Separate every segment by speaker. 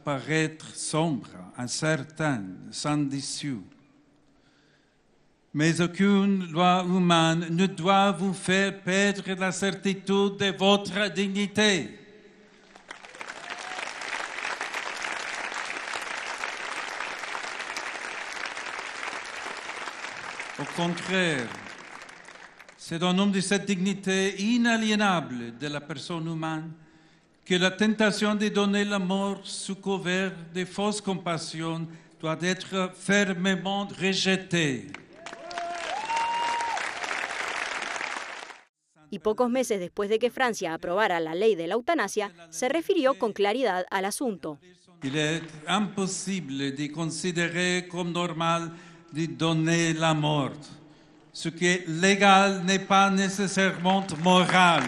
Speaker 1: paraître sombre, incertaine, sans issue. Mais aucune loi humaine ne doit vous faire perdre la certitude de votre dignité. Au contraire, c'est au nom de cette dignité inaliénable de la personne humaine que la tentation de donner la mort sous couvert de fausse compassion doit être fermement rejetée.
Speaker 2: Y pocos meses después de que Francia aprobara la ley de la eutanasia, se refirió con claridad al asunto.
Speaker 1: Il est impossible de considérer comme normal de donner la mort. Ce qui est légal n'est pas nécessairement moral.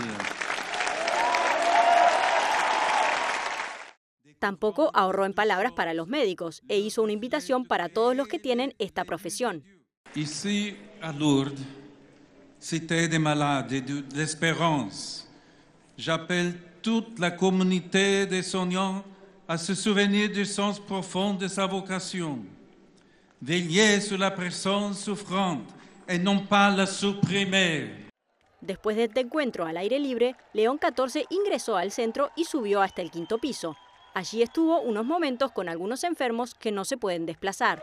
Speaker 2: Tampoco ahorró en palabras para los médicos e hizo una invitación para todos los que tienen esta profesión.
Speaker 1: Ici, à Lourdes, cité des malades et de l'espérance, j'appelle toute la communauté des soignants à se souvenir du sens profond de sa vocation. Veiller sur la personne souffrante et non pas la supprimer.
Speaker 2: Después de este encuentro al aire libre, León XIV ingresó al centro y subió hasta el 5º piso. Allí estuvo unos momentos con algunos enfermos que no se pueden desplazar.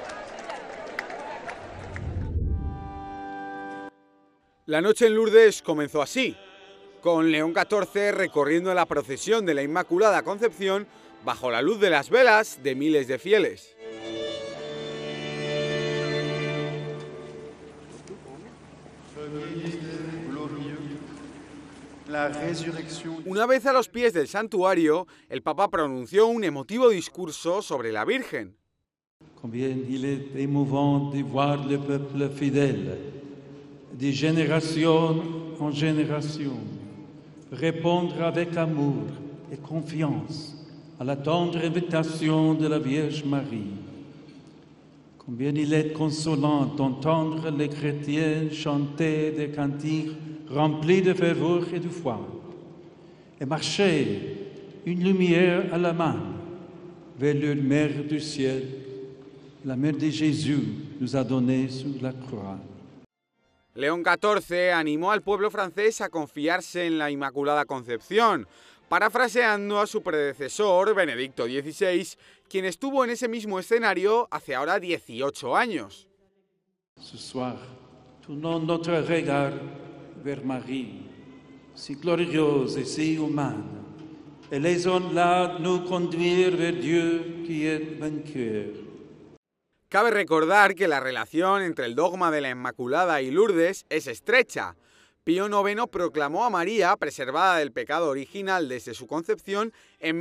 Speaker 3: La noche en Lourdes comenzó así, con León XIV recorriendo la procesión de la Inmaculada Concepción bajo la luz de las velas de miles de fieles. Una vez a los pies del santuario, el Papa pronunció un emotivo discurso sobre la Virgen.
Speaker 1: Combien il est émouvant de voir le peuple fidèle, de génération en génération, répondre avec amour et confiance à la tendre invitation de la Vierge Marie. Combien il est consolant d'entendre les chrétiens chanter des cantiques remplis de ferveur et de foi, et marcher une lumière à la main vers leur Mère du ciel, la Mère de Jésus nous a donné sur la croix.
Speaker 3: León XIV animó al pueblo francés a confiarse en la Inmaculada Concepción, parafraseando a su predecesor, Benedicto XVI, quien estuvo en ese mismo escenario hace ahora 18 años.
Speaker 1: Ce soir, tournons notre regard vers Marie, si glorieuse et si humaine, et laissons-la nous conduire vers Dieu qui est vainqueur.
Speaker 3: Cabe recordar que la relación entre el dogma de la Inmaculada y Lourdes es estrecha. Pío IX proclamó a María preservada del pecado original desde su concepción en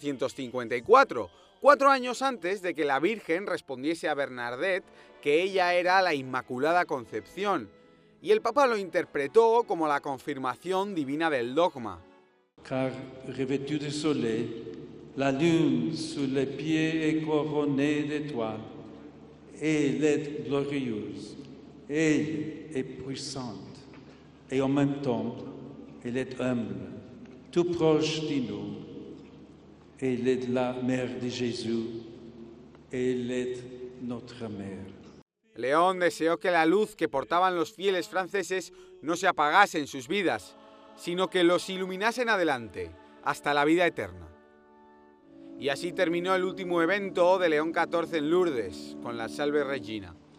Speaker 3: 1854, 4 años antes de que la Virgen respondiese a Bernadette que ella era la Inmaculada Concepción, y el Papa lo interpretó como la confirmación divina del dogma.
Speaker 1: Car revêtue de soleil, la lune sous les pieds est couronnée d'étoiles. Elle est glorieuse, elle est puissante, et en même temps, elle est humble, tout proche de nous. Elle est la Mère de Jésus, elle est notre Mère.
Speaker 3: León deseó que la luz que portaban los fieles franceses no se apagase en sus vidas, sino que los iluminasen adelante, hasta la vida eterna. Y así terminó el último evento de León XIV en Lourdes, con la Salve Regina.